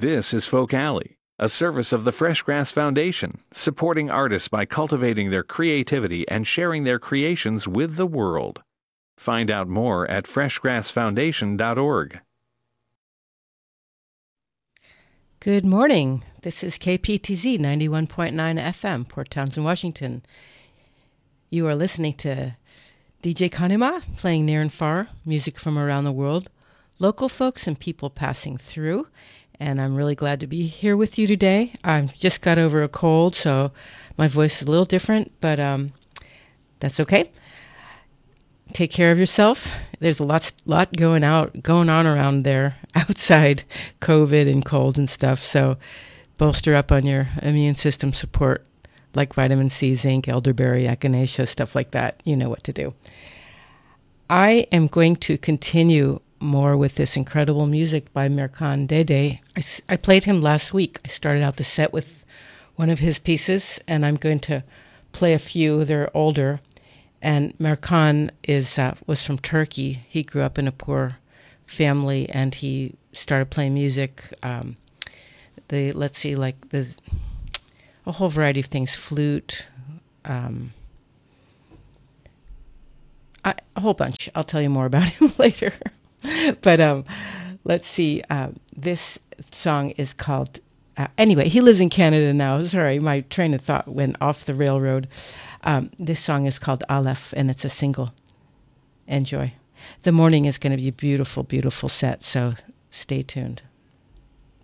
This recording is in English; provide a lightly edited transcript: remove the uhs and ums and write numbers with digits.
This is Folk Alley, a service of the Fresh Grass Foundation, supporting artists by cultivating their creativity and sharing their creations with the world. Find out more at freshgrassfoundation.org. Good morning. This is KPTZ 91.9 FM, Port Townsend, Washington. You are listening to DJ Kanema playing near and far, music from around the world, local folks and people passing through. And I'm really glad to be here with you today. I've just got over a cold, so my voice is a little different, but that's okay. Take care of yourself. There's a lot going on around there outside COVID and cold and stuff. So bolster up on your immune system support, like vitamin C, zinc, elderberry, echinacea, stuff like that. You know what to do. I am going to continue more with this incredible music by Mirkan Dede. I played him last week. I started out the set with one of his pieces, and I'm going to play a few. They're older. And Mirkan was from Turkey. He grew up in a poor family, and he started playing music. There's a whole variety of things, flute, a whole bunch. I'll tell you more about him later. But let's see. This song is called... anyway, he lives in Canada now. Sorry, my train of thought went off the railroad. This song is called Aleph, and it's a single. Enjoy. The morning is going to be a beautiful, beautiful set, so stay tuned.